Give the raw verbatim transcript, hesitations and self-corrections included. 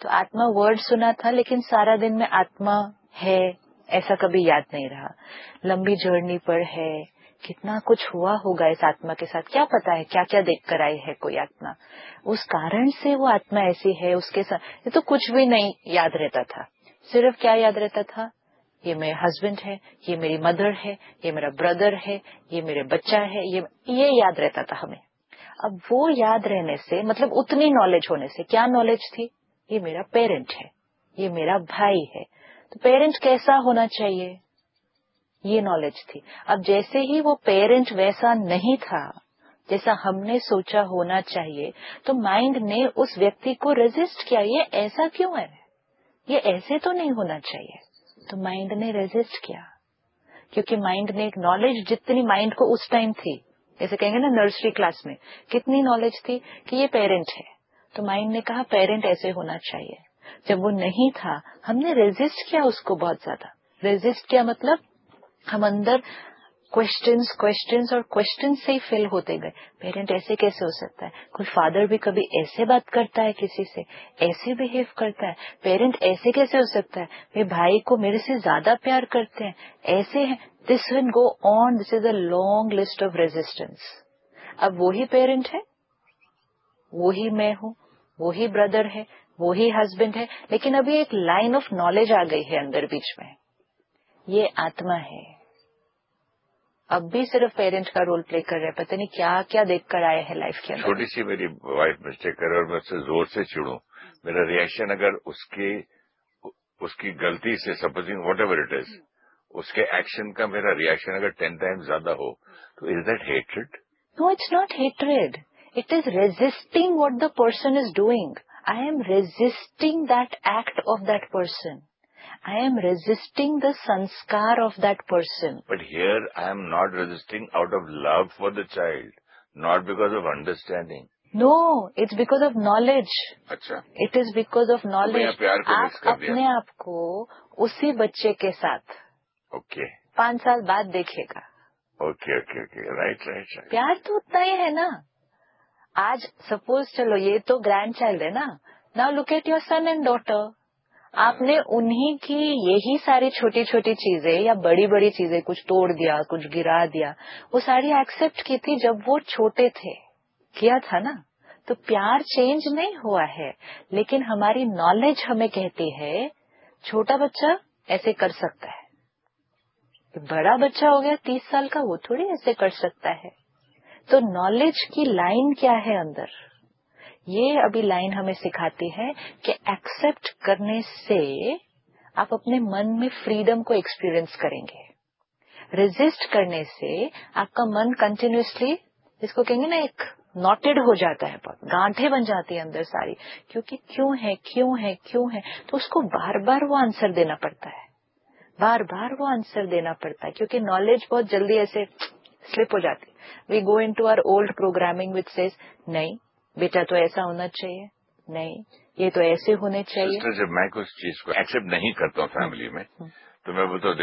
तो आत्मा वर्ड सुना था, लेकिन सारा दिन में आत्मा है ऐसा कभी याद नहीं रहा। लंबी जर्नी पर है, कितना कुछ हुआ होगा इस आत्मा के साथ, क्या पता है क्या क्या देख कर आई है कोई आत्मा, उस कारण से वो आत्मा ऐसी है। उसके साथ ये तो कुछ भी नहीं याद रहता था, सिर्फ क्या याद रहता था, ये मेरे हस्बैंड है, ये मेरी मदर है, ये मेरा ब्रदर है, ये मेरे बच्चा है, ये ये याद रहता था हमें। अब वो याद रहने से, मतलब उतनी नॉलेज होने से, क्या नॉलेज थी, ये मेरा पेरेंट है, ये मेरा भाई है, तो पेरेंट कैसा होना चाहिए, ये नॉलेज थी। अब जैसे ही वो पेरेंट वैसा नहीं था जैसा हमने सोचा होना चाहिए, तो माइंड ने उस व्यक्ति को रेजिस्ट किया, ये ऐसा क्यों है, ये ऐसे तो नहीं होना चाहिए, तो माइंड ने रेजिस्ट किया। क्योंकि माइंड ने एक नॉलेज, जितनी माइंड को उस टाइम थी, जैसे कहेंगे ना नर्सरी क्लास में कितनी नॉलेज थी कि ये पेरेंट है, तो माइंड ने कहा पेरेंट ऐसे होना चाहिए। जब वो नहीं था, हमने रेजिस्ट किया उसको, बहुत ज्यादा रेजिस्ट किया, मतलब हम अंदर क्वेश्चंस क्वेश्चंस और क्वेश्चन से ही फिल होते गए। पेरेंट ऐसे कैसे हो सकता है, कोई फादर भी कभी ऐसे बात करता है किसी से, ऐसे बिहेव करता है, पेरेंट ऐसे कैसे हो सकता है, मेरे भाई को मेरे से ज्यादा प्यार करते हैं, ऐसे हैं, this will go on, this is a long list of resistance. अब वो ही पेरेंट है, वो ही मैं हूँ, वो ही ब्रदर है, वो ही हस्बैंड है, लेकिन अभी एक लाइन ऑफ नॉलेज आ गई है अंदर बीच में, ये आत्मा है। अब भी सिर्फ पेरेंट का रोल प्ले कर रहे हैं, पता नहीं क्या क्या देख कर आए हैं लाइफ के अंदर। छोटी सी मेरी वाइफ मिस्टेक करे और मैं उससे जोर से चिड़ूं, मेरा रिएक्शन अगर उसके उसकी गलती से, supposing what ever it is, उसके एक्शन का मेरा रिएक्शन अगर टेन टाइम्स ज्यादा हो, तो is that hatred? No, it's not hatred, it is resisting what the person is doing. I am resisting that act of that person, I am resisting the sanskar of that person. But here I am not resisting out of love for the child, not because of understanding. No, it's because of knowledge. अच्छा, It is because of knowledge. तो प्यार को miss आप कर दिया। अपने आप को उसी बच्चे के साथ ओके पांच साल बाद देखिएगा। Okay okay okay, right right right. प्यार तो उतना ही है ना। आज सपोज चलो ये तो ग्रैंड चाइल्ड है ना, now look at your son and daughter. आपने उन्हीं की यही सारी छोटी छोटी चीजें या बड़ी बड़ी चीजें, कुछ तोड़ दिया, कुछ गिरा दिया, वो सारी एक्सेप्ट की थी जब वो छोटे थे, किया था ना। तो प्यार चेंज नहीं हुआ है, लेकिन हमारी नॉलेज हमें कहती है छोटा बच्चा ऐसे कर सकता है, बड़ा बच्चा हो गया तीस साल का, वो थोड़ी ऐसे कर सकता है। तो नॉलेज की लाइन क्या है अंदर, ये अभी लाइन हमें सिखाती है कि एक्सेप्ट करने से आप अपने मन में फ्रीडम को एक्सपीरियंस करेंगे। रेजिस्ट करने से आपका मन कंटिन्यूसली, जिसको कहेंगे ना, एक नॉटेड हो जाता है, बहुत गांठें बन जाती है अंदर सारी, क्योंकि क्यों है क्यों है क्यों है, तो उसको बार बार वो आंसर देना पड़ता है, बार बार वो आंसर देना पड़ता है, क्योंकि नॉलेज बहुत जल्दी ऐसे स्लिप हो जाती है। We go in to our old programming which says नहीं बेटा तो ऐसा होना चाहिए, नहीं ये तो ऐसे होने चाहिए। सिस्टर, जब मैं कुछ चीज को एक्सेप्ट नहीं करता हूँ फैमिली में, तो मैं बोलता हूँ